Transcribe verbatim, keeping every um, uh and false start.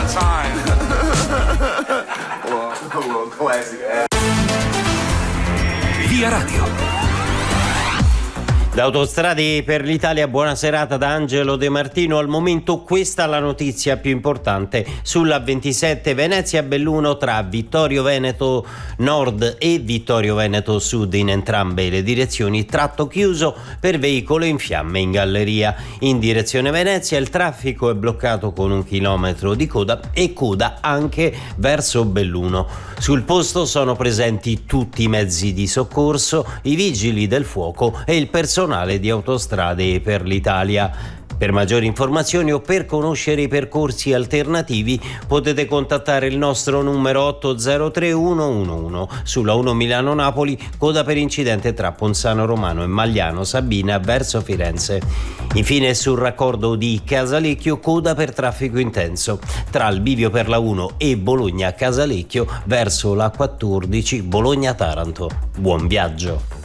my time. well, well, classic. Via Radio. Da Autostrade per l'Italia, buona serata da Angelo De Martino. Al momento questa è la notizia più importante. Sulla ventisette Venezia-Belluno tra Vittorio Veneto Nord e Vittorio Veneto Sud in entrambe le direzioni, tratto chiuso per veicolo in fiamme in galleria. In direzione Venezia il traffico è bloccato con un chilometro di coda e coda anche verso Belluno. Sul posto sono presenti tutti i mezzi di soccorso, i vigili del fuoco e il personale di Autostrade per l'Italia. Per maggiori informazioni o per conoscere i percorsi alternativi potete contattare il nostro numero otto zero tre uno uno uno sulla uno Milano-Napoli, coda per incidente tra Ponzano Romano e Magliano Sabina verso Firenze. Infine sul raccordo di Casalecchio, coda per traffico intenso tra il bivio per la uno e Bologna-Casalecchio verso la quattordici Bologna-Taranto. Buon viaggio!